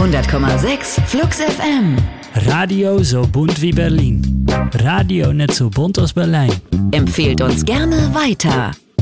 100,6 Flux FM. Radio so bunt wie Berlin. Radio net so bunt als Berlijn. Empfehlt uns gerne weiter.